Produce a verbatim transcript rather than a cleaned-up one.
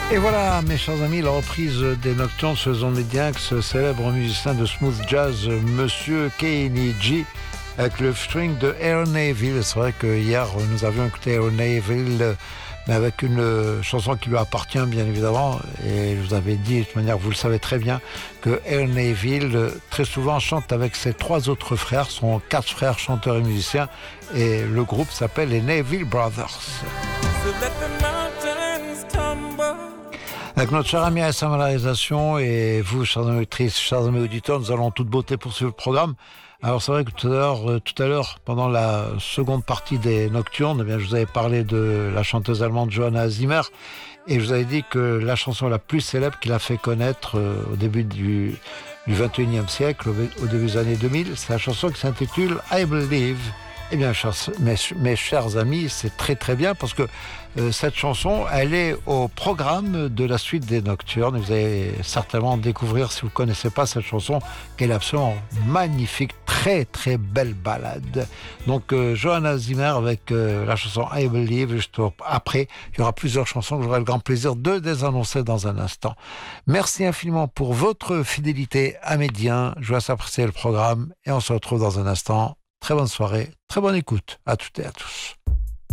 Et voilà, mes chers amis, la reprise des Nocturnes se faisant médias, ce célèbre musicien de smooth jazz, Monsieur Kenny G, avec le string de Aaron Neville. C'est vrai que hier, nous avions écouté Aaron Neville, mais avec une chanson qui lui appartient, bien évidemment. Et je vous avais dit, de toute manière, vous le savez très bien, que Aaron Neville, très souvent, chante avec ses trois autres frères, son quatre frères chanteurs et musiciens, et le groupe s'appelle les Neville Brothers. Avec notre cher ami à la réalisation et vous, chers amis auditrices, chers amis auditeurs, nous allons toute beauté poursuivre le programme. Alors c'est vrai que tout à l'heure, euh, tout à l'heure pendant la seconde partie des Nocturnes, eh bien, je vous avais parlé de la chanteuse allemande Johanna Zimmer et je vous avais dit que la chanson la plus célèbre qu'il a fait connaître euh, au début du, du vingt et unième siècle, au, au début des années deux mille, c'est la chanson qui s'intitule I Believe. Eh bien, chers, mes, mes chers amis, c'est très très bien parce que euh, cette chanson, elle est au programme de la suite des Nocturnes. Vous allez certainement découvrir, si vous ne connaissez pas cette chanson, qu'elle est absolument magnifique, très très belle ballade. Donc, euh, Johanna Zimmer avec euh, la chanson I Believe. Juste après, il y aura plusieurs chansons que j'aurai le grand plaisir de désannoncer dans un instant. Merci infiniment pour votre fidélité à Médien. Je vous laisse apprécier le programme et on se retrouve dans un instant. Très bonne soirée, très bonne écoute à toutes et à tous.